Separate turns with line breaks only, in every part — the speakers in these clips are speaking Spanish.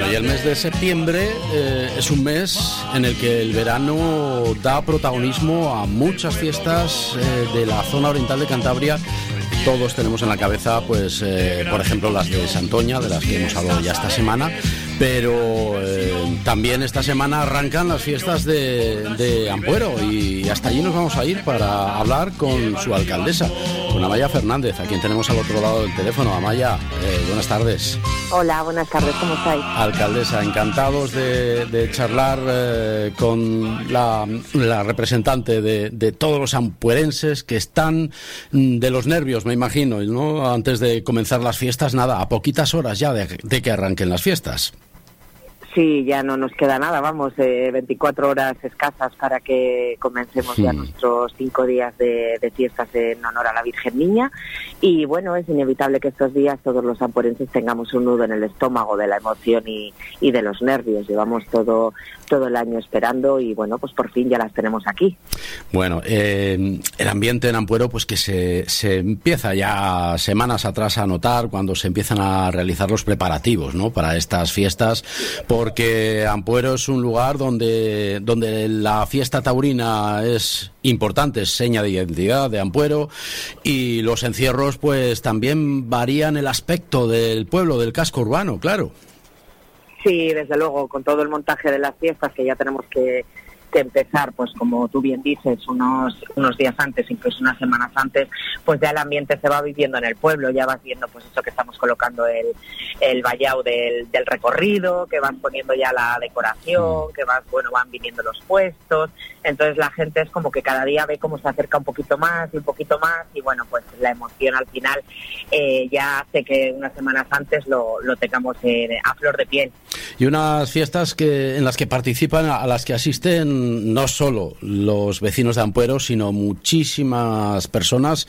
Y el mes de septiembre es un mes en el que el verano da protagonismo a muchas fiestas de la zona oriental de Cantabria. Todos tenemos en la cabeza, pues, por ejemplo, las de Santoña, de las que hemos hablado ya esta semana, pero también esta semana arrancan las fiestas de Ampuero y hasta allí nos vamos a ir para hablar con su alcaldesa, con Amaya Fernández, a quien tenemos al otro lado del teléfono. Amaya, buenas tardes.
Hola, buenas tardes, ¿cómo estáis?
Alcaldesa, encantados de charlar con la representante de todos los ampuerenses que están de los nervios, me imagino, ¿no? Antes de comenzar las fiestas, nada, a poquitas horas ya de que arranquen las fiestas.
Sí, ya no nos queda nada, vamos, 24 horas escasas para que comencemos ya nuestros 5 días de fiestas en honor a la Virgen Niña. Y bueno, es inevitable que estos días todos los ampuerenses tengamos un nudo en el estómago de la emoción y de los nervios. Llevamos todo el año esperando y bueno, pues por fin ya las tenemos aquí.
Bueno, el ambiente en Ampuero, pues que se empieza ya semanas atrás a notar cuando se empiezan a realizar los preparativos, ¿no?, para estas fiestas, porque Ampuero es un lugar donde la fiesta taurina es importante, es seña de identidad de Ampuero, y los encierros pues también varían el aspecto del pueblo, del casco urbano, claro.
Sí, desde luego, con todo el montaje de las fiestas que ya tenemos que empezar, pues como tú bien dices, unos días antes, incluso unas semanas antes, pues ya el ambiente se va viviendo en el pueblo, ya vas viendo pues eso que estamos colocando el vallado del recorrido, que vas poniendo ya la decoración, que van viniendo los puestos, entonces la gente es como que cada día ve cómo se acerca un poquito más, y bueno, pues la emoción al final ya hace que unas semanas antes lo tengamos a flor de piel.
Y unas fiestas en las que participan, a las que asisten no solo los vecinos de Ampuero, sino muchísimas personas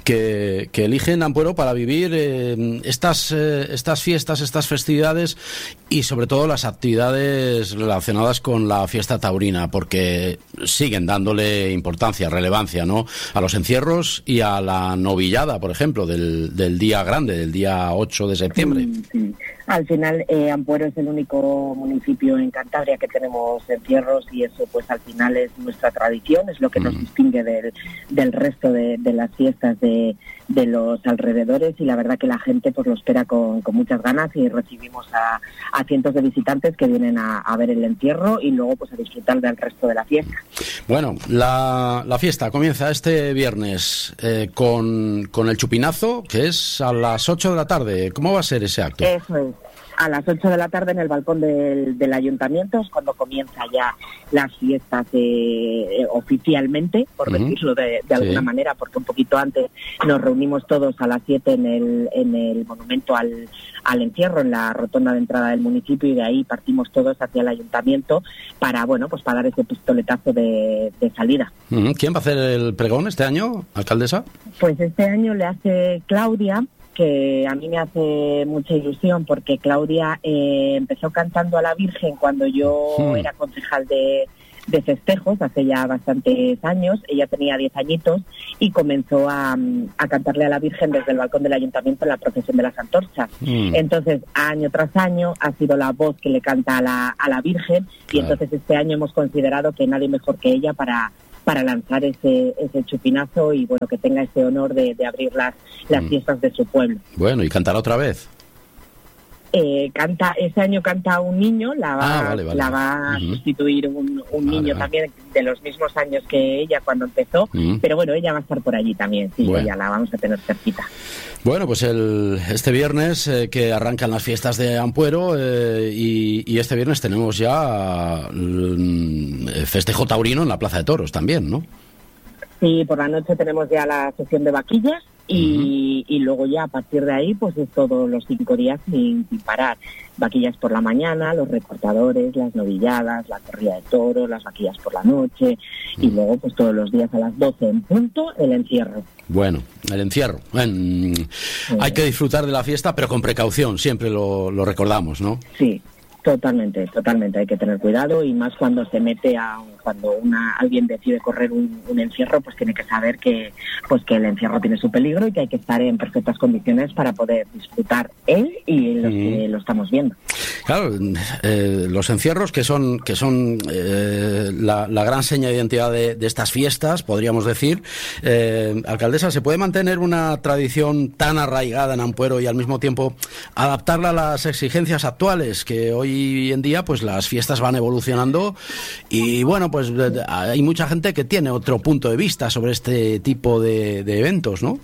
que eligen Ampuero para vivir estas fiestas, estas festividades y sobre todo las actividades relacionadas con la fiesta taurina, porque siguen dándole importancia, relevancia, ¿no?, a los encierros y a la novillada, por ejemplo, del día grande, del día 8 de septiembre.
Sí. Al final, Ampuero es el único municipio en Cantabria que tenemos encierros y eso pues al final es nuestra tradición, es lo que nos distingue del resto de las fiestas de los alrededores, y la verdad que la gente pues lo espera con muchas ganas, y recibimos a cientos de visitantes que vienen a ver el encierro y luego pues a disfrutar del resto de la fiesta.
Bueno, la fiesta comienza este viernes con el chupinazo, que es a las 8 de la tarde. ¿Cómo va a ser ese acto?
Eso es. A las 8 de la tarde en el balcón del ayuntamiento es cuando comienza ya las fiestas oficialmente, por decirlo de alguna manera, porque un poquito antes nos reunimos todos a las 7 en el monumento al encierro, en la rotonda de entrada del municipio, y de ahí partimos todos hacia el ayuntamiento para dar ese pistoletazo de salida.
¿Quién va a hacer el pregón este año, alcaldesa?
Pues este año le hace Claudia, que a mí me hace mucha ilusión, porque Claudia empezó cantando a la Virgen cuando yo era concejal de festejos, hace ya bastantes años. Ella tenía 10 añitos y comenzó a cantarle a la Virgen desde el balcón del ayuntamiento en la procesión de las antorchas. Entonces, año tras año ha sido la voz que le canta a la Virgen, y entonces este año hemos considerado que nadie mejor que ella para lanzar ese chupinazo y bueno, que tenga ese honor de abrir las fiestas de su pueblo. Bueno,
¿y cantará otra vez?
Ese año canta un niño, la va a sustituir un niño también de los mismos años que ella cuando empezó, pero bueno, ella va a estar por allí también, sí, ella la vamos a tener cerquita.
Bueno, pues este viernes que arrancan las fiestas de Ampuero y este viernes tenemos ya festejo taurino en la Plaza de Toros también, ¿no?
Sí, por la noche tenemos ya la sesión de vaquillas y luego ya a partir de ahí pues es todos los 5 días sin parar. Vaquillas por la mañana, los recortadores, las novilladas, la corrida de toros, las vaquillas por la noche y luego pues todos los días a las 12 en punto el encierro.
Bueno, el encierro. Hay que disfrutar de la fiesta, pero con precaución, siempre lo recordamos, ¿no?
Sí. Totalmente, hay que tener cuidado, y más cuando se mete cuando alguien decide correr un encierro, pues tiene que saber que el encierro tiene su peligro y que hay que estar en perfectas condiciones para poder disfrutar él y los que lo estamos viendo.
Claro, los encierros que son la gran seña de identidad de estas fiestas, podríamos decir. Alcaldesa, ¿se puede mantener una tradición tan arraigada en Ampuero y al mismo tiempo adaptarla a las exigencias actuales, que hoy en día pues las fiestas van evolucionando y bueno, pues hay mucha gente que tiene otro punto de vista sobre este tipo de eventos, ¿no?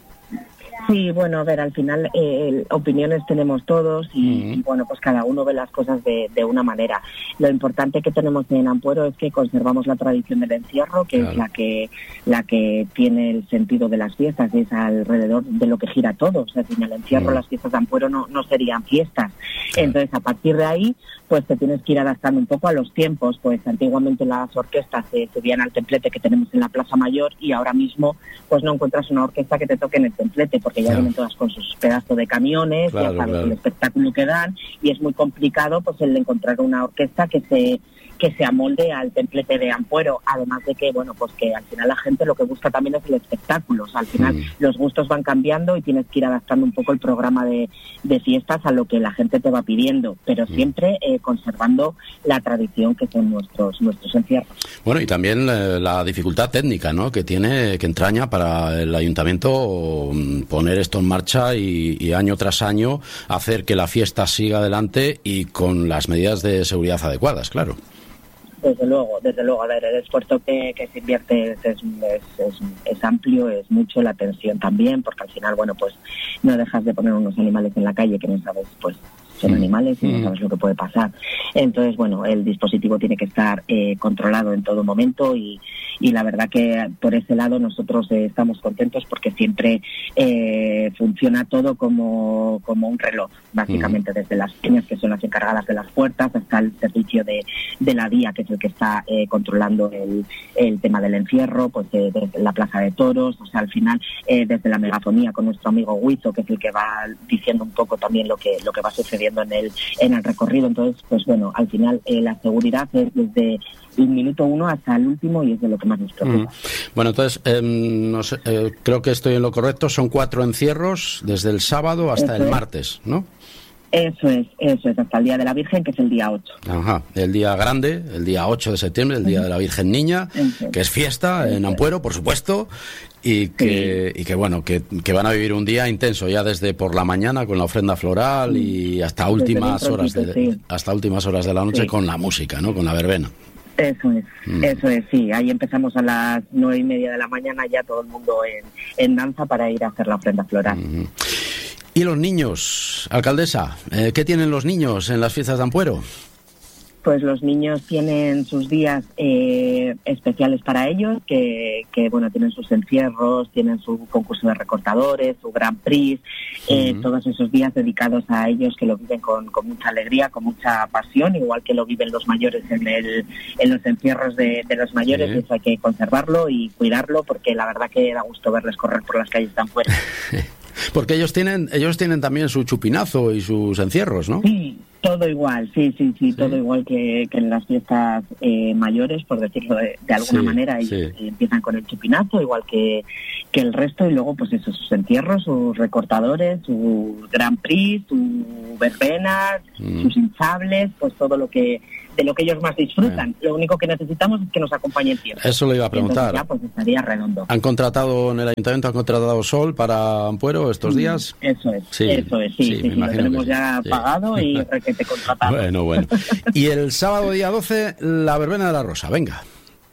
Sí, bueno, a ver, al final opiniones tenemos todos y bueno, pues cada uno ve las cosas de una manera. Lo importante que tenemos en Ampuero es que conservamos la tradición del encierro, que claro, es la que tiene el sentido de las fiestas, y es alrededor de lo que gira todo. O sea, sin el encierro las fiestas de Ampuero no serían fiestas. Claro. Entonces, a partir de ahí, pues te tienes que ir adaptando un poco a los tiempos. Pues antiguamente las orquestas se subían al templete que tenemos en la Plaza Mayor, y ahora mismo pues no encuentras una orquesta que te toque en el templete, porque ya vienen todas con sus pedazos de camiones, ya sabes el espectáculo que dan, y es muy complicado pues el de encontrar una orquesta que se amolde al templete de Ampuero, además de que, bueno, pues que al final la gente lo que busca también es el espectáculo. O sea, al final los gustos van cambiando y tienes que ir adaptando un poco el programa de fiestas a lo que la gente te va pidiendo, pero siempre conservando la tradición que son nuestros encierros.
Bueno, y también la dificultad técnica, ¿no?, que entraña para el ayuntamiento poner esto en marcha y año tras año hacer que la fiesta siga adelante y con las medidas de seguridad adecuadas, claro.
Desde luego, a ver, el esfuerzo que se invierte es amplio, es mucho, la tensión también, porque al final, bueno, pues no dejas de poner unos animales en la calle que no sabes, pues son animales y no sabes lo que puede pasar. Entonces, bueno, el dispositivo tiene que estar controlado en todo momento, y la verdad que por ese lado nosotros estamos contentos, porque siempre funciona todo como un reloj, básicamente, desde las peñas, que son las encargadas de las puertas, hasta el servicio de la DIA, que es el que está controlando el tema del encierro, pues desde la Plaza de Toros, o sea, al final desde la megafonía con nuestro amigo Huizo, que es el que va diciendo un poco también lo que va sucediendo en el recorrido. Entonces, pues bueno, al final la seguridad es desde el minuto 1 hasta el último, y es de lo que más nos preocupa.
Bueno, entonces, no sé, creo que estoy en lo correcto, son 4 encierros desde el sábado hasta el martes, ¿no? Eso es,
hasta el Día de la Virgen, que es el día 8.
Ajá, el día grande, el día 8 de septiembre, el Día de la Virgen Niña, que es fiesta en Ampuero, por supuesto, y que bueno, que van a vivir un día intenso ya desde por la mañana con la ofrenda floral y hasta últimas horas de la noche con la música, ¿no?, con la verbena.
Eso es, sí. Ahí empezamos a las 9:30 de la mañana, ya todo el mundo en danza para ir a hacer la ofrenda floral.
¿Y los niños, alcaldesa? ¿Qué tienen los niños en las fiestas de Ampuero?
Pues los niños tienen sus días especiales para ellos, que bueno, tienen sus encierros, tienen su concurso de recortadores, su Grand Prix, todos esos días dedicados a ellos, que lo viven con mucha alegría, con mucha pasión, igual que lo viven los mayores en los encierros de los mayores. Y eso hay que conservarlo y cuidarlo, porque la verdad que da gusto verles correr por las calles de Ampuero.
Porque ellos tienen también su chupinazo y sus encierros, ¿no?
Sí, todo igual, sí, todo igual que en las fiestas mayores, por decirlo de alguna manera. Ellos empiezan con el chupinazo, igual que el resto, y luego pues eso, sus entierros, sus recortadores, su Grand Prix, su verbenas, sus hinchables, pues todo lo que ellos más disfrutan. Lo único que necesitamos es que nos acompañe el tiempo.
Eso le iba a preguntar.
Entonces ya pues estaría redondo.
¿Han contratado en el ayuntamiento, han contratado sol para Ampuero estos días?
Eso es, sí, lo tenemos ya pagado y requete contratado.
Bueno. Y el sábado día 12, la verbena de la Rosa, venga.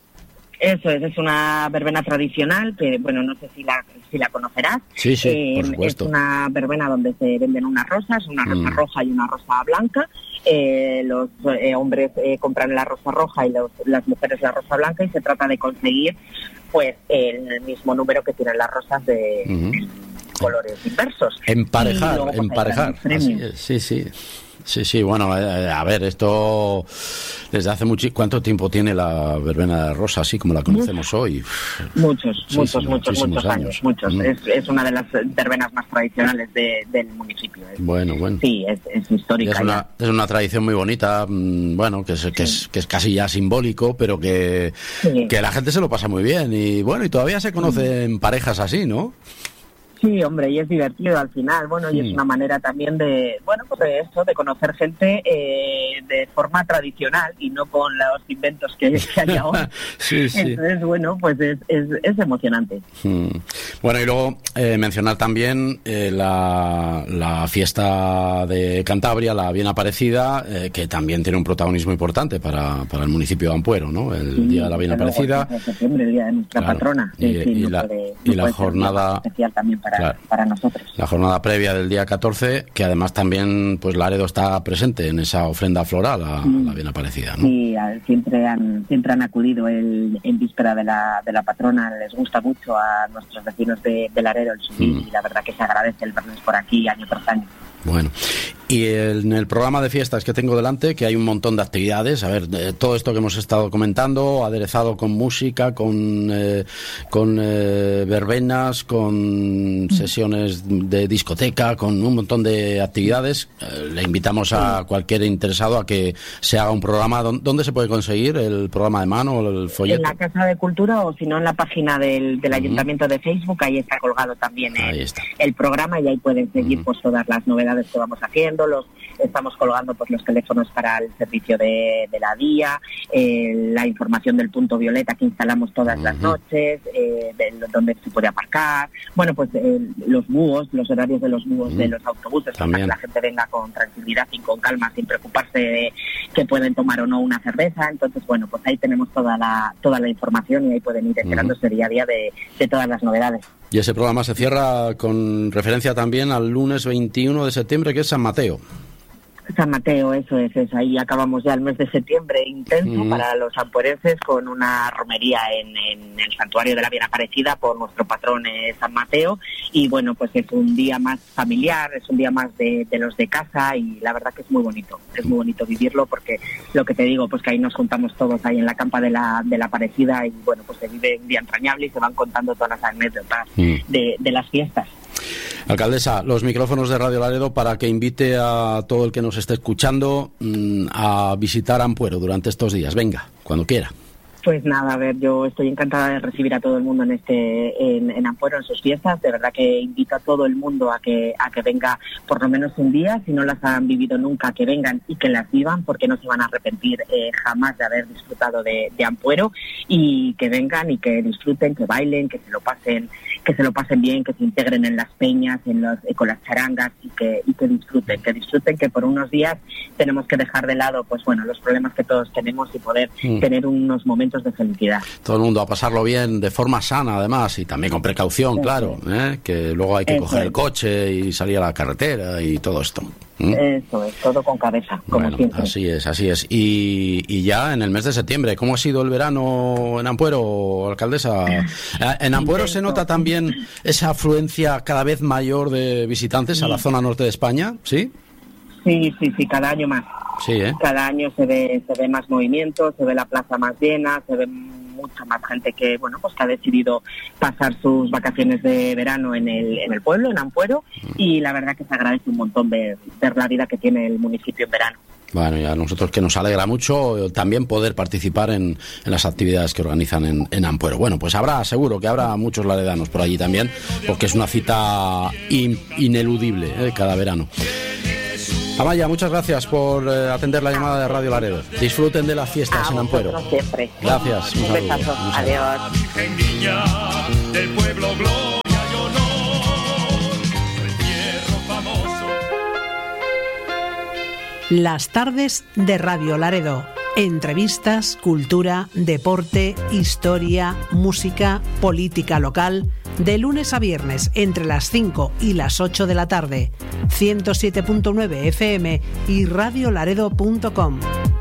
Eso es una verbena tradicional que, bueno, no sé si la conocerás.
Sí, por supuesto.
Es una verbena donde se venden unas rosas, una rosa roja y una rosa blanca. Los hombres compran la rosa roja y las mujeres la rosa blanca, y se trata de conseguir pues el mismo número que tienen las rosas de colores inversos.
Emparejar. Así es, sí. Sí, bueno, a ver, esto desde hace mucho... ¿Cuánto tiempo tiene la verbena de Rosa, así como la conocemos hoy?
Muchos años. Es una de las verbenas más tradicionales del municipio.
Bueno.
Sí, es histórica.
Es una tradición muy bonita, bueno, que es casi ya simbólico, pero que la gente se lo pasa muy bien y bueno, y todavía se conocen parejas así, ¿no?
Sí, hombre, y es divertido al final, bueno, y es una manera también de, bueno, pues de conocer gente de forma tradicional y no con los inventos que hay ahora.
Sí.
Entonces, bueno, pues es emocionante.
Bueno, y luego mencionar también la fiesta de Cantabria, la Bien Aparecida, que también tiene un protagonismo importante para el municipio de Ampuero, ¿no? El Día de la Bien Aparecida.
En septiembre, el día de nuestra patrona.
Y la jornada
especial también para nosotros.
La jornada previa del día 14, que además también pues Laredo está presente en esa ofrenda floral a la Bien Aparecida, ¿no?
Sí, siempre han acudido en víspera de la patrona, les gusta mucho a nuestros vecinos de Laredo el subir y la verdad que se agradece el vernos por aquí año tras año.
Bueno, y en el programa de fiestas que tengo delante, que hay un montón de actividades, a ver, todo esto que hemos estado comentando, aderezado con música, con verbenas, con sesiones de discoteca, con un montón de actividades. Le invitamos a cualquier interesado a que se haga un programa. ¿Dónde se puede conseguir el programa de mano o el folleto?
En la Casa de Cultura o si no en la página del Ayuntamiento de Facebook, ahí está colgado también el programa y ahí pueden seguir pues todas las novedades que vamos haciendo, estamos colgando pues los teléfonos para el servicio de la DIA, la información del punto violeta que instalamos todas las noches, donde se puede aparcar, bueno pues los horarios de los búhos de los autobuses para que la gente venga con tranquilidad y con calma sin preocuparse de que pueden tomar o no una cerveza. Entonces bueno pues ahí tenemos toda la información y ahí pueden ir enterándose día a día de todas las novedades.
Y ese programa se cierra con referencia también al lunes 21 de septiembre, que es San Mateo.
San Mateo, eso es. Ahí acabamos ya el mes de septiembre intenso para los ampuerenses con una romería en el Santuario de la Bien Aparecida por nuestro patrón San Mateo. Y bueno, pues es un día más familiar, es un día más de los de casa y la verdad que es muy bonito. Es muy bonito vivirlo porque lo que te digo, pues que ahí nos juntamos todos ahí en la campa de la Aparecida y bueno, pues se vive un día entrañable y se van contando todas las anécdotas de las fiestas.
Alcaldesa, los micrófonos de Radio Laredo para que invite a todo el que nos esté escuchando a visitar Ampuero durante estos días. Venga, cuando quiera.
Pues nada, a ver, yo estoy encantada de recibir a todo el mundo en Ampuero, en sus fiestas. De verdad que invito a todo el mundo a que venga por lo menos un día. Si no las han vivido nunca, que vengan y que las vivan, porque no se van a arrepentir jamás de haber disfrutado de Ampuero. Y que vengan y que disfruten, que bailen, que se lo pasen bien, que se integren en las peñas, con las charangas y que disfruten, que por unos días tenemos que dejar de lado pues bueno los problemas que todos tenemos y poder tener unos momentos de felicidad.
Todo el mundo a pasarlo bien de forma sana además y también con precaución, claro, que luego hay que coger el coche y salir a la carretera y todo esto.
Eso es, todo con cabeza, como siempre.
Así es. Y ya en el mes de septiembre, ¿cómo ha sido el verano en Ampuero, alcaldesa? En Ampuero se nota también esa afluencia cada vez mayor de visitantes a la zona norte de España, ¿sí?
Sí, cada año más.
Sí,
Cada año se ve más movimiento, se ve la plaza más llena, se ve mucha más gente que bueno pues que ha decidido pasar sus vacaciones de verano en el pueblo, en Ampuero, y la verdad que se agradece un montón ver la vida que tiene el municipio en verano.
Bueno, y a nosotros que nos alegra mucho también poder participar en las actividades que organizan en Ampuero. Bueno, pues seguro que habrá muchos laredanos por allí también, porque es una cita ineludible cada verano. Amaya, muchas gracias por atender la llamada de Radio Laredo. Disfruten de las fiestas en Ampuero.
Siempre.
Gracias.
Un besazo. Adiós.
Las tardes de Radio Laredo. Entrevistas, cultura, deporte, historia, música, política local. De lunes a viernes entre las 5 y las 8 de la tarde. 107.9 FM y radiolaredo.com.